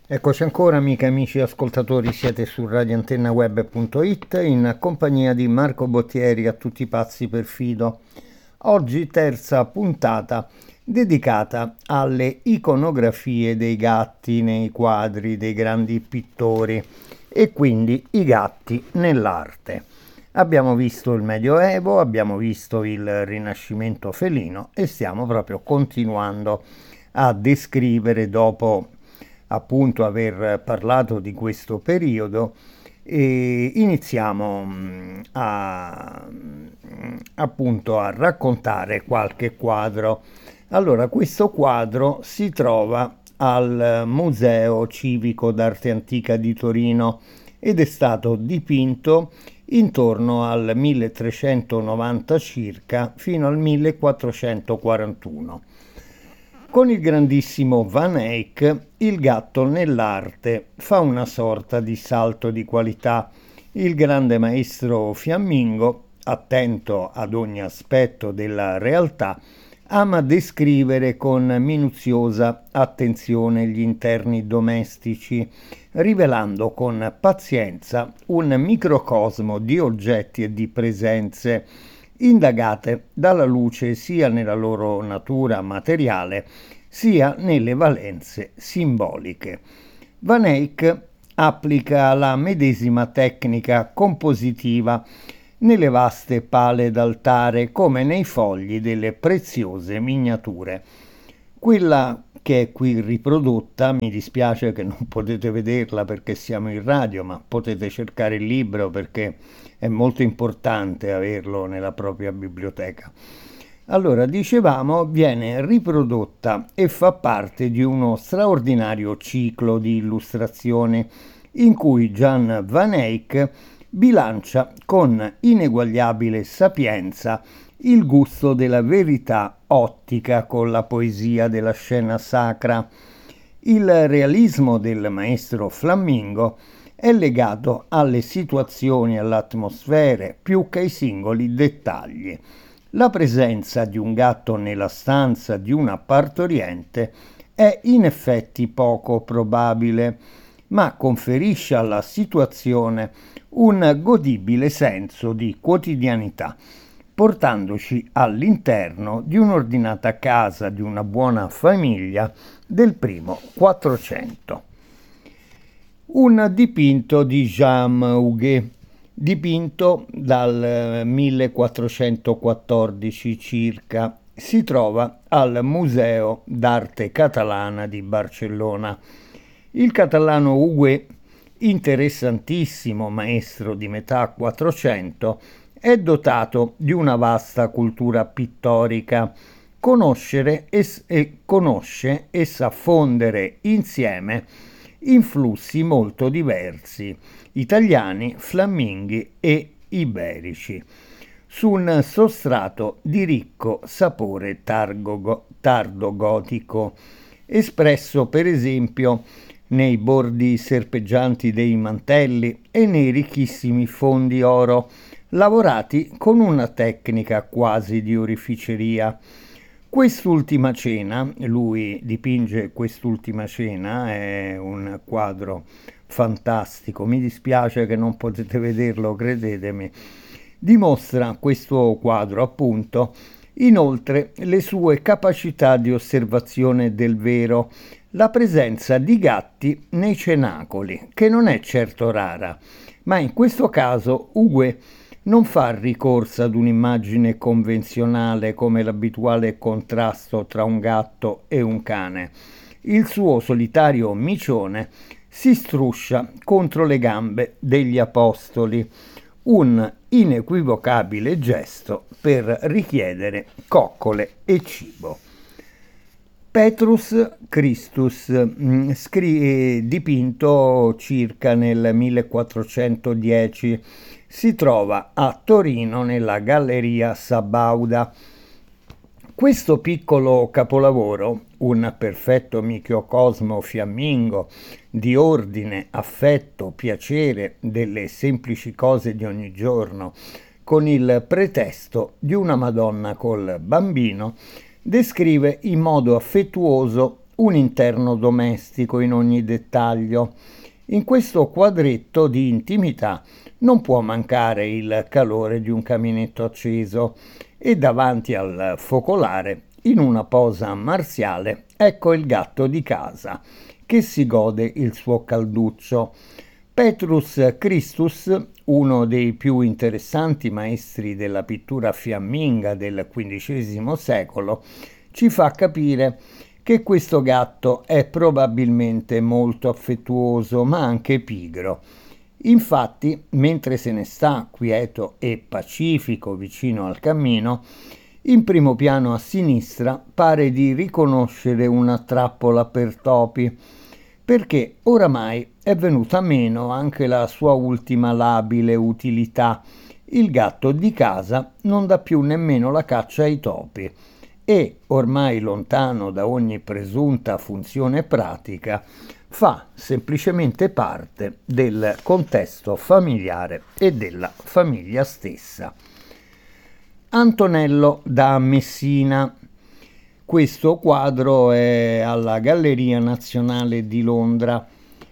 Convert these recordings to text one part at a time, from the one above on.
Eccoci ancora, amiche e amici ascoltatori, siete su radioantennaweb.it in compagnia di Marco Bottieri, a tutti pazzi per Fido. Oggi terza puntata dedicata alle iconografie dei gatti nei quadri dei grandi pittori e quindi i gatti nell'arte. Abbiamo visto il Medioevo, abbiamo visto il Rinascimento felino e stiamo proprio continuando a descrivere, dopo appunto aver parlato di questo periodo, e iniziamo appunto a raccontare qualche quadro. Allora, questo quadro si trova al Museo Civico d'Arte Antica di Torino ed è stato dipinto intorno al 1390 circa fino al 1441. Con il grandissimo Van Eyck, il gatto nell'arte fa una sorta di salto di qualità. Il grande maestro fiammingo, attento ad ogni aspetto della realtà, ama descrivere con minuziosa attenzione gli interni domestici, rivelando con pazienza un microcosmo di oggetti e di presenze indagate dalla luce sia nella loro natura materiale sia nelle valenze simboliche. Van Eyck applica la medesima tecnica compositiva nelle vaste pale d'altare come nei fogli delle preziose miniature. Quella che è qui riprodotta, mi dispiace che non potete vederla perché siamo in radio, ma potete cercare il libro perché è molto importante averlo nella propria biblioteca. Allora, dicevamo, viene riprodotta e fa parte di uno straordinario ciclo di illustrazioni in cui Jan Van Eyck bilancia con ineguagliabile sapienza il gusto della verità ottica con la poesia della scena sacra. Il realismo del maestro Flammingo è legato alle situazioni e alle atmosfere più che ai singoli dettagli. La presenza di un gatto nella stanza di una partoriente è in effetti poco probabile, ma conferisce alla situazione un godibile senso di quotidianità, portandoci all'interno di un'ordinata casa di una buona famiglia del primo Quattrocento. Un dipinto di Jean Huguet, dipinto dal 1414 circa, si trova al Museo d'Arte Catalana di Barcellona. Il catalano Huguet, interessantissimo maestro di metà Quattrocento, è dotato di una vasta cultura pittorica. Conosce e sa fondere insieme influssi molto diversi, italiani, flamminghi e iberici, su un sostrato di ricco sapore tardo gotico, espresso per esempio nei bordi serpeggianti dei mantelli e nei ricchissimi fondi oro, lavorati con una tecnica quasi di oreficeria. Quest'ultima cena, lui dipinge Quest'ultima cena, è un quadro fantastico, mi dispiace che non potete vederlo, credetemi. Dimostra questo quadro, appunto, inoltre le sue capacità di osservazione del vero, la presenza di gatti nei cenacoli, che non è certo rara, ma in questo caso Huguet non fa ricorso ad un'immagine convenzionale come l'abituale contrasto tra un gatto e un cane. Il suo solitario micione si struscia contro le gambe degli apostoli, un inequivocabile gesto per richiedere coccole e cibo. Petrus Christus, dipinto circa nel 1410, si trova a Torino nella Galleria Sabauda. Questo piccolo capolavoro, un perfetto microcosmo fiammingo di ordine, affetto, piacere delle semplici cose di ogni giorno, con il pretesto di una Madonna col bambino, descrive in modo affettuoso un interno domestico in ogni dettaglio. In questo quadretto di intimità non può mancare il calore di un caminetto acceso e davanti al focolare, in una posa marziale, ecco il gatto di casa che si gode il suo calduccio. Petrus Christus, uno dei più interessanti maestri della pittura fiamminga del XV secolo, ci fa capire che questo gatto è probabilmente molto affettuoso, ma anche pigro. Infatti, mentre se ne sta quieto e pacifico vicino al cammino, in primo piano a sinistra pare di riconoscere una trappola per topi, perché oramai è venuta meno anche la sua ultima labile utilità. Il gatto di casa non dà più nemmeno la caccia ai topi e, ormai lontano da ogni presunta funzione pratica, fa semplicemente parte del contesto familiare e della famiglia stessa. Antonello da Messina. Questo quadro è alla Galleria Nazionale di Londra.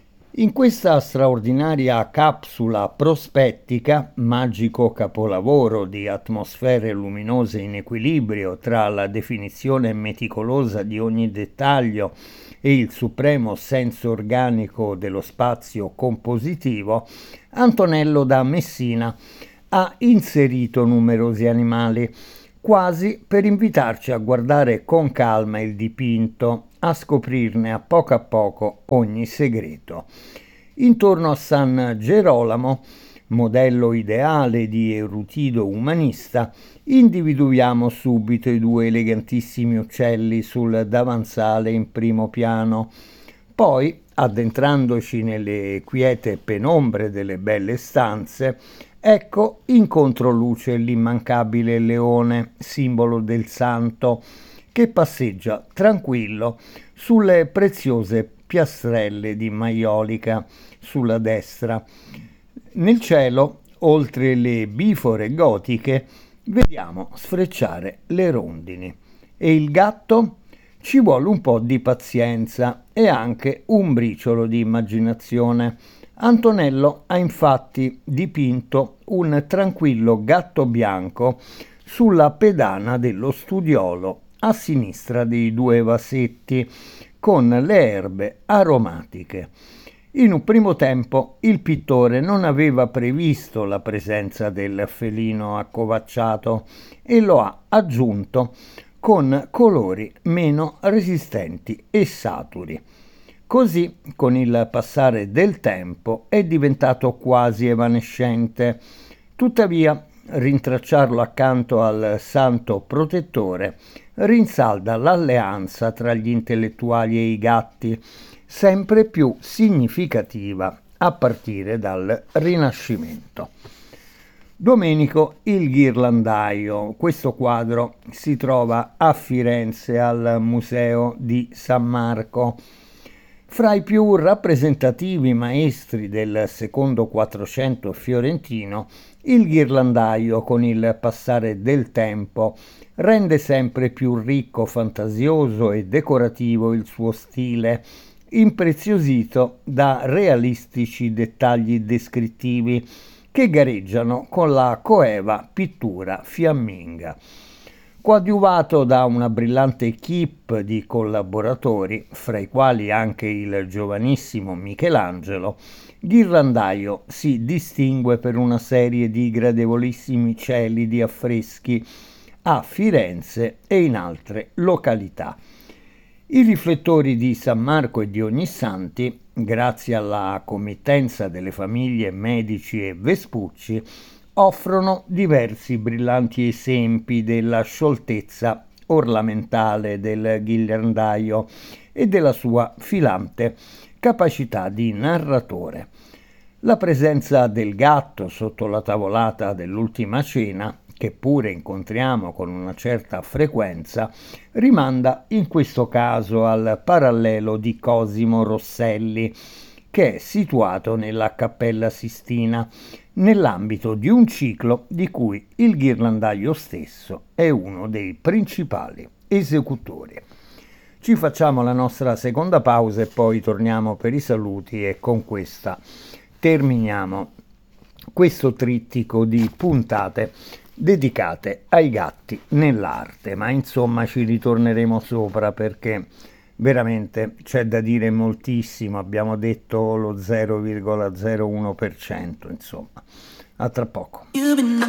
In questa straordinaria capsula prospettica, magico capolavoro di atmosfere luminose in equilibrio tra la definizione meticolosa di ogni dettaglio e il supremo senso organico dello spazio compositivo, Antonello da Messina ha inserito numerosi animali, quasi per invitarci a guardare con calma il dipinto, a scoprirne a poco ogni segreto. Intorno a San Gerolamo, modello ideale di Eurutido umanista, individuiamo subito i due elegantissimi uccelli sul davanzale in primo piano. Poi, addentrandoci nelle quiete penombre delle belle stanze, ecco in controluce l'immancabile leone, simbolo del santo, che passeggia tranquillo sulle preziose piastrelle di maiolica sulla destra. Nel cielo, oltre le bifore gotiche, vediamo sfrecciare le rondini. E il gatto? Ci vuole un po' di pazienza e anche un briciolo di immaginazione. Antonello ha infatti dipinto un tranquillo gatto bianco sulla pedana dello studiolo a sinistra dei due vasetti con le erbe aromatiche. In un primo tempo il pittore non aveva previsto la presenza del felino accovacciato e lo ha aggiunto con colori meno resistenti e saturi. Così, con il passare del tempo, è diventato quasi evanescente. Tuttavia, rintracciarlo accanto al santo protettore rinsalda l'alleanza tra gli intellettuali e i gatti, sempre più significativa a partire dal Rinascimento. Domenico il ghirlandaio. Questo quadro si trova a Firenze al Museo di San Marco. Fra i più rappresentativi maestri del secondo Quattrocento fiorentino, il ghirlandaio, con il passare del tempo, rende sempre più ricco, fantasioso e decorativo il suo stile, impreziosito da realistici dettagli descrittivi che gareggiano con la coeva pittura fiamminga. Coadiuvato da una brillante equipe di collaboratori, fra i quali anche il giovanissimo Michelangelo, Ghirlandaio si distingue per una serie di gradevolissimi cieli di affreschi a Firenze e in altre località. I riflettori di San Marco e di Ognissanti, grazie alla committenza delle famiglie Medici e Vespucci, offrono diversi brillanti esempi della scioltezza ornamentale del ghirlandaio e della sua filante capacità di narratore. La presenza del gatto sotto la tavolata dell'Ultima Cena, che pure incontriamo con una certa frequenza, rimanda in questo caso al parallelo di Cosimo Rosselli, che è situato nella Cappella Sistina, nell'ambito di un ciclo di cui il ghirlandaio stesso è uno dei principali esecutori. Ci facciamo la nostra seconda pausa e poi torniamo per i saluti e con questa terminiamo questo trittico di puntate dedicate ai gatti nell'arte, ma insomma ci ritorneremo sopra perché veramente c'è da dire moltissimo, abbiamo detto lo 0,01%, insomma. A tra poco.